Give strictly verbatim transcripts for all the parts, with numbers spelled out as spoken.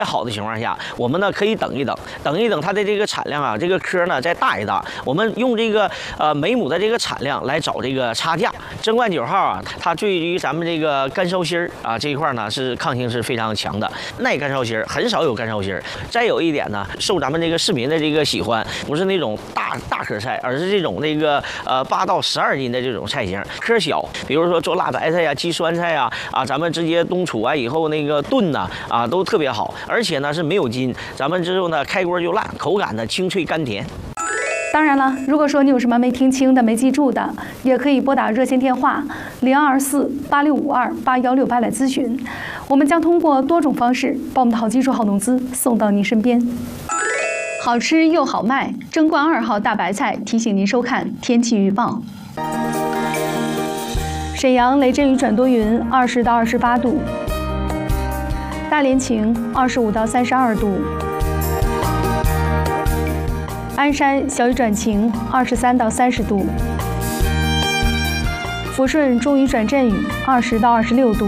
好的情况下，我们呢可以等一等，等一等它的这个产量啊，这个颗呢再大一大。我们用这个呃每亩的这个产量来找这个差价。珍冠九号啊，它对于咱们这个干烧心儿啊这一块呢是抗性是非常强的，耐干烧心儿很少有干烧心儿。再有一点呢，受咱们这个市民的这个喜欢，不是那种大大颗菜，而是这种那个呃八到十二斤的这种菜型，颗小。比如说做辣白菜呀、鸡酸菜呀啊，咱们直接冬储完以后那个炖呐啊都特别好。而且呢是没有筋，咱们之后呢开锅就烂，口感呢清脆甘甜。 当然了，如果说你有什么没听清的、没记住的，也可以拨打热线电话零二四八六五二八幺六八来咨询。我们将通过多种方式，把我们的好技术、好农资送到您身边。好吃又好卖，珍冠二号大白菜提醒您收看天气预报。沈阳雷阵雨转多云，二十到二十八度。大连晴，二十五到三十二度；鞍山小雨转晴，二十三到三十度；抚顺中雨转阵雨，二十到二十六度；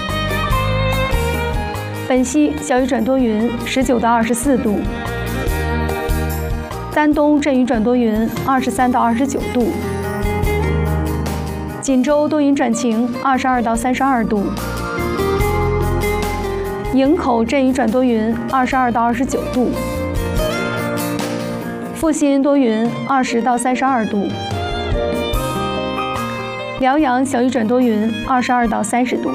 本溪小雨转多云，十九到二十四度；丹东阵雨转多云，二十三到二十九度；锦州多云转晴，二十二到三十二度。营口阵雨转多云，二十二到二十九度；阜新多云，二十到三十二度；辽阳小雨转多云，二十二到三十度；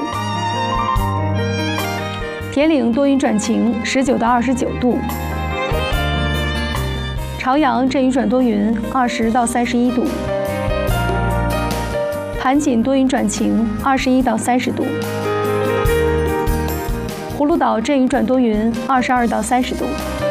铁岭多云转晴，十九到二十九度；朝阳阵雨转多云，二十到三十一度；盘锦多云转晴，二十一到三十度。葫芦岛阵雨转多云，二十二到三十度；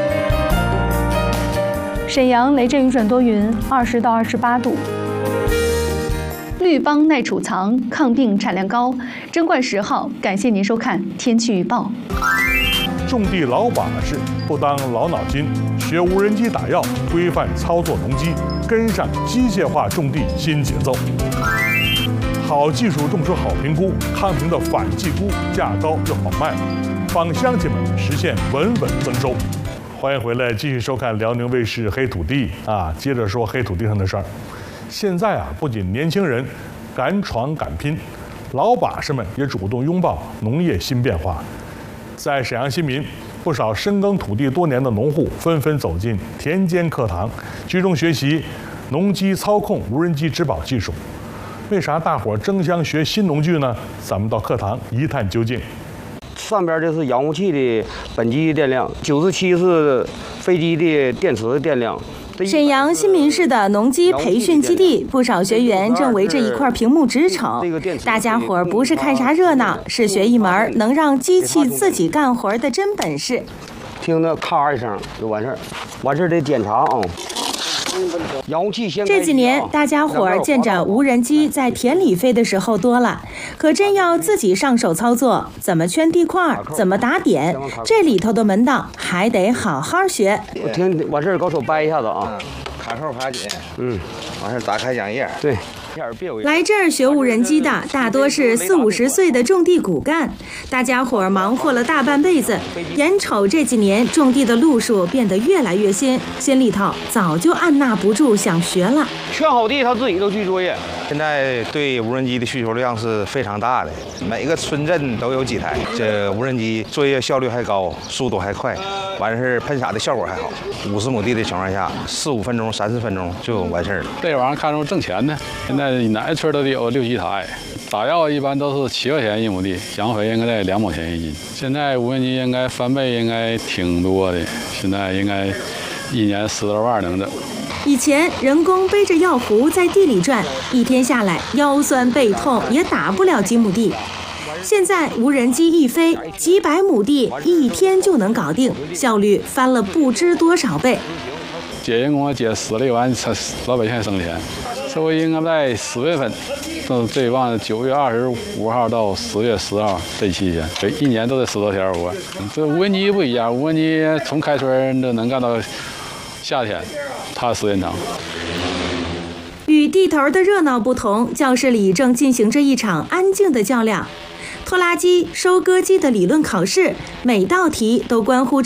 沈阳雷阵雨转多云，二十到二十八度。绿邦耐储藏，抗病产量高。珍冠十号，感谢您收看天气预报。 种地老把式，不当老脑筋，学无人机打药，规范操作农机，跟上机械化种地新节奏。好技术种出好评估，康平的反季估价高又好卖，帮乡亲们实现稳稳增收。欢迎回来，继续收看辽宁卫视黑土地啊！接着说黑土地上的事儿。现在啊，不仅年轻人敢闯敢拼，老把式们也主动拥抱农业新变化。在沈阳新民，不少深耕土地多年的农户纷纷走进田间课堂，集中学习农机操控、无人机植保技术。为啥大伙争相学新农具呢？咱们到课堂一探究竟。 上边这是遥控器的本机电量，九十七是飞机的电池的电量。 沈阳新民市的农机培训基地，不少学员正围着一块屏幕直瞅。大家伙儿不是看啥热闹，是学一门能让机器自己干活的真本事。 听那咔一声就完事儿，完事儿得检查啊。遥控器先。 这几年，大家伙儿见着无人机在田里飞的时候多了，可真要自己上手操作，怎么圈地块，怎么打点，这里头的门道还得好好学。 我听完事儿，搞手掰一下子啊， 卡扣卡紧， 嗯， 完事儿打开讲页， 对。 来这儿学无人机的大多是四五十岁的种地骨干，大家伙儿忙活了大半辈子，眼瞅这几年种地的路数变得越来越新，心里头早就按捺不住想学了。 圈好地，他自己都去作业。 现在对无人机的需求量是非常大的，每个村镇都有几台。这无人机作业效率还高，速度还快，完事儿喷洒的效果还好。五十亩地的情况下，四五分钟、三四分钟就完事儿了。 这玩意儿看着挣钱呢。现在哪个村都得有六七台，打药一般都是七块钱一亩地，养肥应该在两毛钱一斤。现在无人机应该翻倍，应该挺多的，现在应该一年十多万能整。 以前人工背着药壶在地里转，一天下来腰酸背痛，也打不了几亩地。现在无人机一飞，几百亩地一天就能搞定，效率翻了不知多少倍。 接人工接死了完，老百姓省钱。这回应该在十月份，到最旺九月二十五号到十月十号这期间，这一年都得十多天活。这无人机不一样，无人机从开春都能干到夏天，它时间长。 与地头的热闹不同，教室里正进行着一场安静的较量。拖拉机、收割机的理论考试，每道题都关乎着